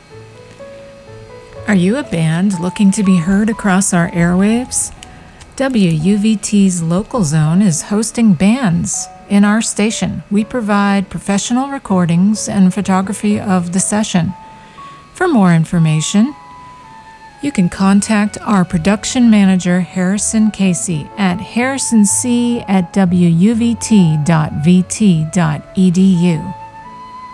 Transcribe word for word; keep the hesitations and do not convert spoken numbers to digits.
Are you a band looking to be heard across our airwaves? W U V T's Local Zone is hosting bands in our station. We provide professional recordings and photography of the session. For more information, you can contact our production manager, Harrison Casey, at harrisonc at w u v t dot v t dot e d u.